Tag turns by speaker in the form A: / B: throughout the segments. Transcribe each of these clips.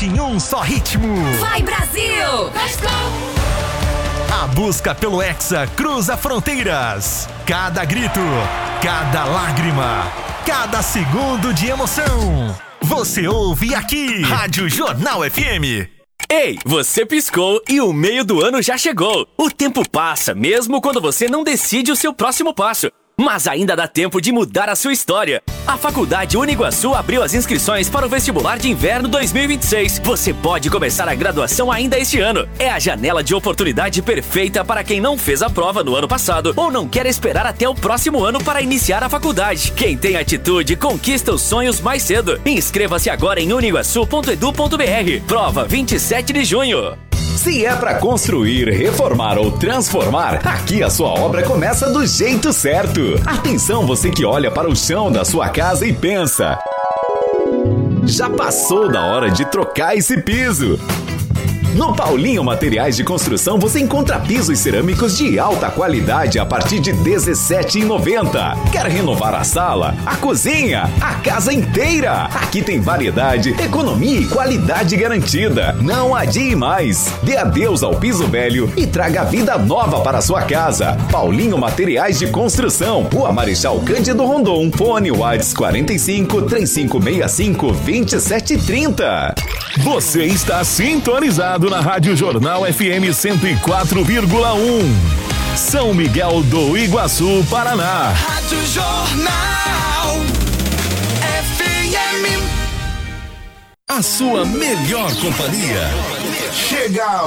A: cidade em um só ritmo.
B: Vai, Brasil! Let's go!
A: A busca pelo Hexa cruza fronteiras. Cada grito, cada lágrima, cada segundo de emoção. Você ouve aqui, Rádio Jornal FM.
C: Ei, você piscou e o meio do ano já chegou. O tempo passa, mesmo quando você não decide o seu próximo passo. Mas ainda dá tempo de mudar a sua história. A Faculdade Uniguaçu abriu as inscrições para o vestibular de inverno 2026. Você pode começar a graduação ainda este ano. É a janela de oportunidade perfeita para quem não fez a prova no ano passado ou não quer esperar até o próximo ano para iniciar a faculdade. Quem tem atitude conquista os sonhos mais cedo. Inscreva-se agora em uniguaçu.edu.br. Prova 27 de junho.
D: Se é para construir, reformar ou transformar, aqui a sua obra começa do jeito certo. Atenção, você que olha para o chão da sua casa e pensa: já passou da hora de trocar esse piso. No Paulinho Materiais de Construção você encontra pisos cerâmicos de alta qualidade a partir de R$ 17,90. Quer renovar a sala, a cozinha, a casa inteira? Aqui tem variedade, economia e qualidade garantida. Não adie mais. Dê adeus ao piso velho e traga vida nova para a sua casa. Paulinho Materiais de Construção, Rua Marechal Cândido Rondon, fone WhatsApp 45 3565 2730.
E: Você está sintonizado na Rádio Jornal FM 104,1. São Miguel do Iguaçu, Paraná.
F: Rádio Jornal FM.
E: A sua melhor companhia.
G: Chega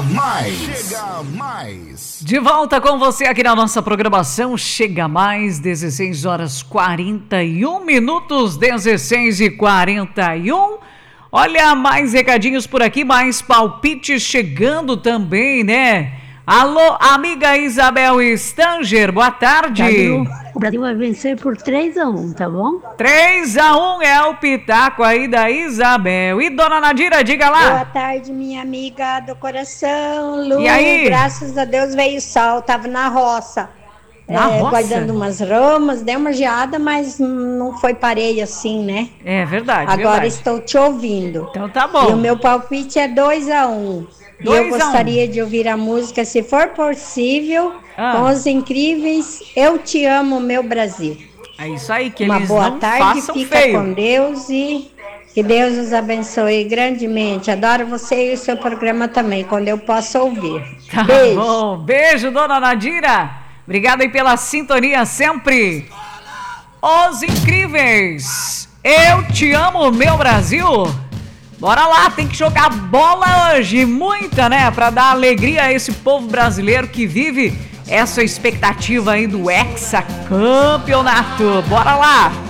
G: mais.
H: De volta com você aqui na nossa programação Chega Mais, 16 horas 41 minutos, 16h41. Olha, mais recadinhos por aqui, mais palpites chegando também, né? Alô, amiga Isabel Stanger, boa tarde.
I: O Brasil vai vencer por 3-1, tá bom?
H: 3-1 é o pitaco aí da Isabel. E dona Nadira, diga lá.
I: Boa tarde, minha amiga do coração, Lu.
H: E aí?
I: Graças a Deus veio sol, tava na roça.
H: Roça?
I: Guardando umas ramas, deu uma geada, mas não foi pareio assim, né?
H: É verdade.
I: Agora
H: verdade.
I: estou te ouvindo.
H: Então tá bom.
I: E o meu palpite é 2-1. E eu gostaria de ouvir a música, se for possível, com os incríveis Eu Te Amo, Meu Brasil.
H: É isso aí, que
I: uma
H: eles
I: boa
H: não
I: tarde,
H: façam
I: fica
H: feio.
I: com Deus e que Deus os abençoe grandemente. Adoro você e o seu programa também, quando eu posso ouvir.
H: Tá
I: Beijo.
H: bom, beijo, dona Nadira. Obrigada aí pela sintonia sempre. Os incríveis, Eu Te Amo, Meu Brasil. Bora lá, tem que jogar bola hoje, muita, né? Pra dar alegria a esse povo brasileiro que vive essa expectativa aí do hexacampeonato. Bora lá.